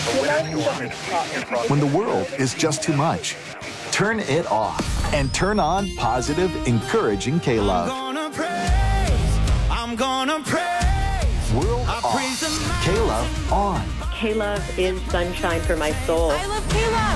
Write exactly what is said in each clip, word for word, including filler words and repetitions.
When the world is just too much, turn it off and turn on positive, encouraging K-Love. I'm gonna praise, I'm gonna praise. World off, K-Love on. K-Love is sunshine for my soul. I love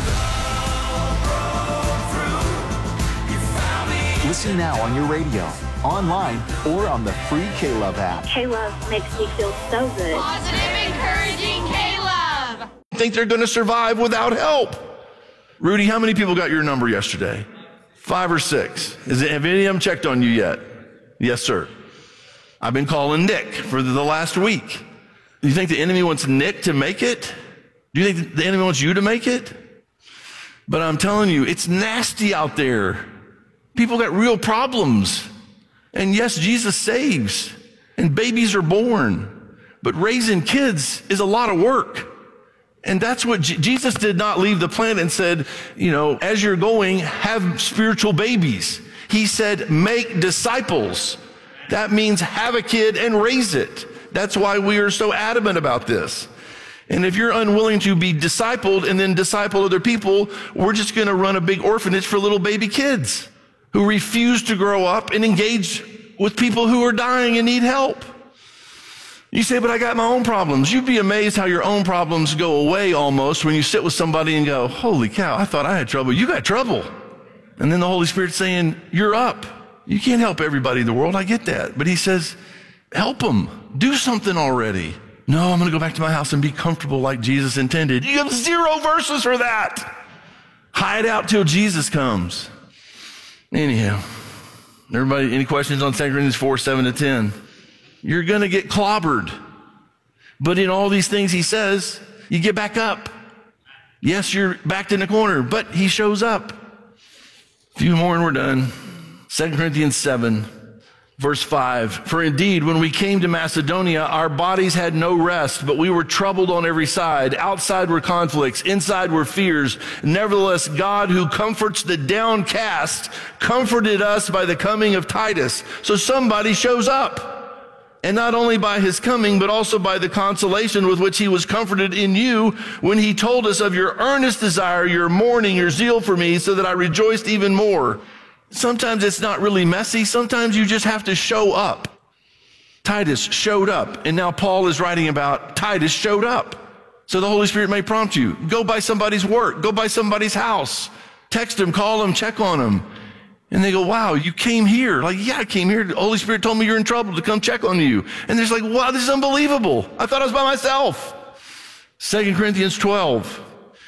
K-Love. Listen now on your radio, online, or on the free K-Love app. K-Love makes me feel so good. Positive, encouraging K-Love. Think they're going to survive without help. Rudy, how many people got your number yesterday? Five or six. Is it, have any of them checked on you yet? Yes, sir. I've been calling Nick for the last week. Do you think the enemy wants Nick to make it? Do you think the enemy wants you to make it? But I'm telling you, it's nasty out there. People got real problems. And yes, Jesus saves. And babies are born. But raising kids is a lot of work. And that's what J- Jesus did not leave the planet and said, you know, as you're going, have spiritual babies. He said, make disciples. That means have a kid and raise it. That's why we are so adamant about this. And if you're unwilling to be discipled and then disciple other people, we're just going to run a big orphanage for little baby kids who refuse to grow up and engage with people who are dying and need help. You say, but I got my own problems. You'd be amazed how your own problems go away almost when you sit with somebody and go, holy cow, I thought I had trouble. You got trouble. And then the Holy Spirit's saying, you're up. You can't help everybody in the world. I get that. But he says, help them. Do something already. No, I'm going to go back to my house and be comfortable like Jesus intended. You have zero verses for that. Hide out till Jesus comes. Anyhow, everybody, any questions on Second Corinthians four, seven to ten? You're going to get clobbered. But in all these things he says, you get back up. Yes, you're backed in the corner, but he shows up. A few more and we're done. Second Corinthians seven, verse five. For indeed, when we came to Macedonia, our bodies had no rest, but we were troubled on every side. Outside were conflicts, inside were fears. Nevertheless, God, who comforts the downcast, comforted us by the coming of Titus. So somebody shows up. And not only by his coming, but also by the consolation with which he was comforted in you when he told us of your earnest desire, your mourning, your zeal for me, so that I rejoiced even more. Sometimes it's not really messy. Sometimes you just have to show up. Titus showed up. And now Paul is writing about Titus showed up. So the Holy Spirit may prompt you. Go by somebody's work. Go by somebody's house. Text them, call them, check on them. And they go, wow, you came here. Like, yeah, I came here. The Holy Spirit told me you're in trouble to come check on you. And they're just like, wow, this is unbelievable. I thought I was by myself. Second Corinthians twelve.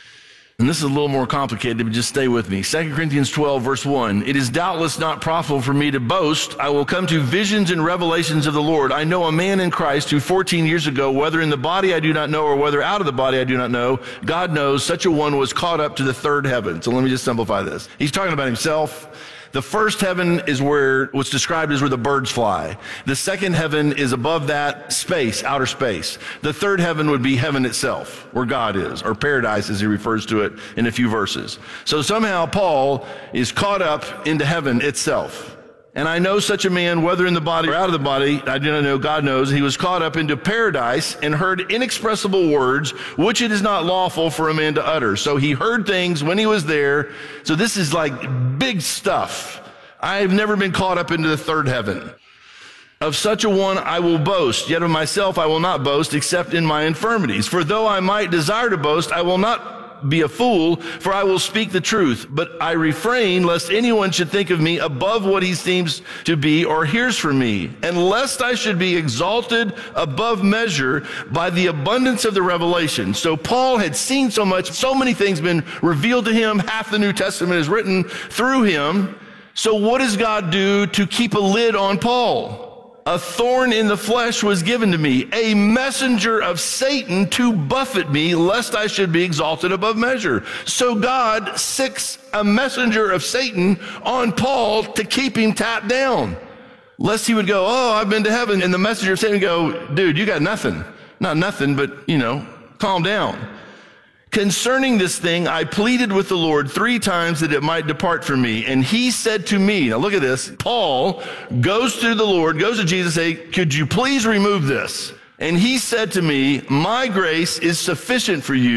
And this is a little more complicated, but just stay with me. Second Corinthians twelve, verse one. It is doubtless not profitable for me to boast. I will come to visions and revelations of the Lord. I know a man in Christ who fourteen years ago, whether in the body I do not know or whether out of the body I do not know, God knows, such a one was caught up to the third heaven. So let me just simplify this. He's talking about himself. The first heaven is where what's described as where the birds fly. The second heaven is above that, space, outer space. The third heaven would be heaven itself, where God is, or paradise as he refers to it in a few verses. So somehow Paul is caught up into heaven itself. And I know such a man, whether in the body or out of the body, I do not know, God knows, he was caught up into paradise and heard inexpressible words, which it is not lawful for a man to utter. So he heard things when he was there. So this is like big stuff. I've never been caught up into the third heaven. Of such a one I will boast, yet of myself I will not boast, except in my infirmities. For though I might desire to boast, I will not be a fool, for I will speak the truth. But I refrain lest anyone should think of me above what he seems to be or hears from me, and lest I should be exalted above measure by the abundance of the revelation. So Paul had seen so much, so many things been revealed to him. Half the New Testament is written through him. So what does God do to keep a lid on Paul? A thorn in the flesh was given to me, a messenger of Satan to buffet me, lest I should be exalted above measure. So God sicks a messenger of Satan on Paul to keep him tapped down, lest he would go, oh, I've been to heaven. And the messenger of Satan would go, dude, you got nothing. Not nothing, but, you know, calm down. Concerning this thing, I pleaded with the Lord three times that it might depart from me. And he said to me, now look at this, Paul goes to the Lord, goes to Jesus, say, could you please remove this? And he said to me, my grace is sufficient for you.